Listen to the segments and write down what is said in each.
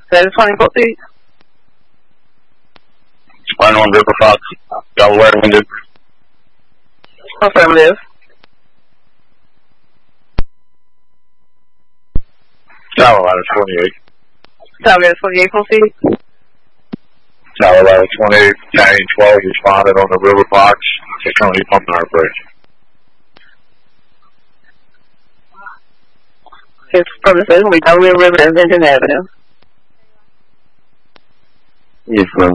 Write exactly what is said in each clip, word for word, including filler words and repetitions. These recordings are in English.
Satisfying proceed. One on River Fox, Delaware Winded. Affirmative. Tower Ladder twenty-eight. Tower twenty-eight proceed. Tower Ladder twenty-eight, County twelve responded on the River Fox. They're currently pumping our bridge. His premises will be Delaware River and Vinton Avenue. Yes, ma'am.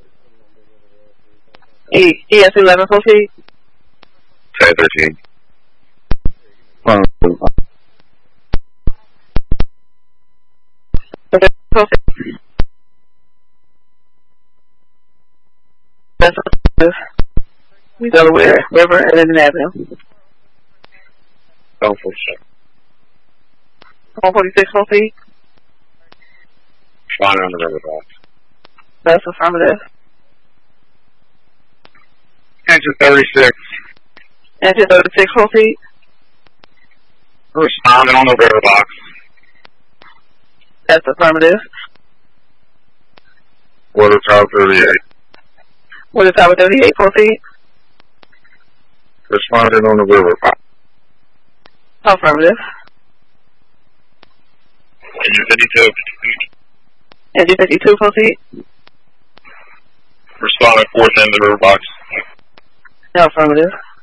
E S eleven proceed. K thirteen. Proceed. That's Delaware River and Vinton Avenue. Don't push it. one forty-six proceed. Responded on the River Fox. That's affirmative. Engine thirty-six. Engine thirty-six proceed. Responded on the River Fox. That's affirmative. Water Tower thirty-eight. Water Tower thirty-eight proceed. Responded on the River Fox. Affirmative. Engine fifty-two. Engine fifty-two proceed. Responded fourth end of the River Fox. Affirmative.